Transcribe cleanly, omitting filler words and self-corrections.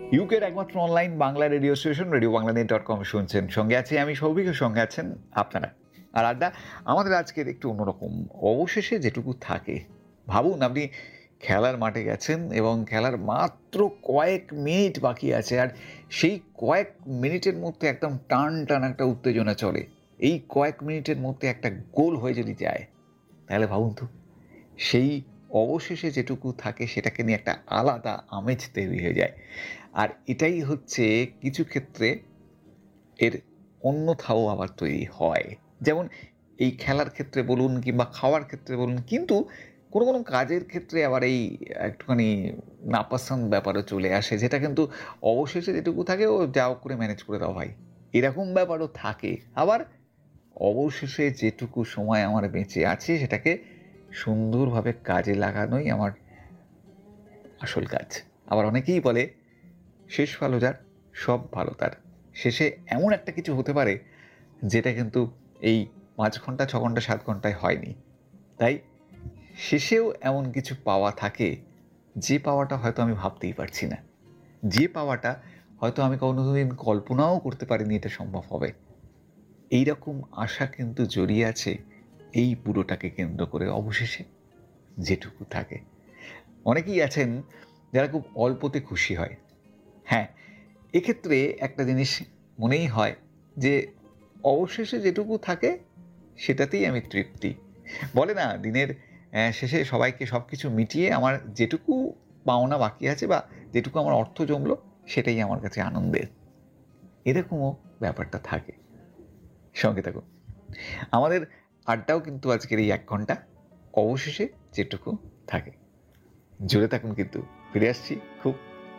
ইউকের একমাত্র online Bangla radio station radio বাংলানেট.com শুনছেন। সঙ্গে আছি আমি সৌভিকের, সঙ্গে আছেন আপনারা। আর আড্ডা আমাদের আজকের একটু অন্যরকম। অবশেষে যেটুকু থাকে, ভাবুন আপনি খেলার মাঠে গেছেন এবং খেলার মাত্র কয়েক মিনিট বাকি আছে, আর সেই কয়েক মিনিটের মধ্যে একদম টান টান একটা উত্তেজনা চলে। এই কয়েক মিনিটের মধ্যে একটা গোল হয়ে যদি যায়, তাহলে ভাবুন তো সেই অবশেষে যেটুকু থাকে সেটাকে নিয়ে একটা আলাদা আমেজ তৈরি হয়ে যায়। আর এটাই হচ্ছে কিছু ক্ষেত্রে এর অন্যথাও আবার তৈরি হয়। যেমন এই খেলার ক্ষেত্রে বলুন কিংবা খাওয়ার ক্ষেত্রে বলুন, কিন্তু কোনো কোনো কাজের ক্ষেত্রে আবার এই একটুখানি নাপসন্দ ব্যাপারও চলে আসে, যেটা কিন্তু অবশেষে যেটুকু থাকে ও যাও করে ম্যানেজ করে দাও ভাই, এরকম ব্যাপারও থাকে। আবার অবশেষে যেটুকু সময় আমার বেঁচে আছে সেটাকে সুন্দরভাবে কাজে লাগানোই আমার আসল কাজ। আবার অনেকেই বলে শেষ ভালো যার সব ভালো তার। শেষে এমন একটা কিছু হতে পারে যেটা কিন্তু এই 5 ঘন্টা 6 ঘন্টা 7 ঘন্টায় হয়নি। তাই শেষেও এমন কিছু পাওয়া থাকে যে পাওয়াটা হয়তো আমি ভাবতেই পারছি না, যে পাওয়াটা হয়তো আমি কোনোদিন কল্পনাও করতে পারিনি এটা সম্ভব হবে। এই রকম আশা কিন্তু জড়িয়ে আছে এই পুরোটাকে কেন্দ্র করে অবশেষে যেটুকু থাকে। অনেকেই আছেন যারা খুব অল্পতে খুশি হয়। হ্যাঁ, এক্ষেত্রে একটা জিনিস মনেই হয় যে অবশেষে যেটুকু থাকে সেটাতেই আমি তৃপ্তি। বলে না, দিনের শেষে সবাইকে সব কিছু মিটিয়ে আমার যেটুকু পাওনা বাকি আছে বা যেটুকু আমার অর্থ জমলো সেটাই আমার কাছে আনন্দের। এরকমও ব্যাপারটা থাকে। সঙ্গে থাকুন। আমাদের আড্ডাও কিন্তু আজকের এই 1 ঘন্টা অবশেষে যেটুকু থাকে। জুড়ে থাকুন, কিন্তু ফিরে আসছি খুব